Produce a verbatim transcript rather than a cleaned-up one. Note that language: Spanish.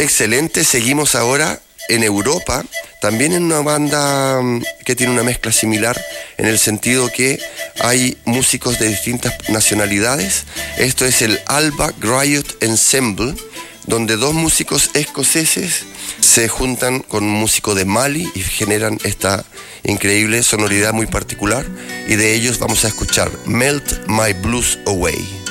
Excelente, seguimos ahora en Europa, también en una banda que tiene una mezcla similar, en el sentido que hay músicos de distintas nacionalidades. Esto es el Alba Griot Ensemble, donde dos músicos escoceses se juntan con un músico de Mali y generan esta increíble sonoridad muy particular, y de ellos vamos a escuchar Melt My Blues Away.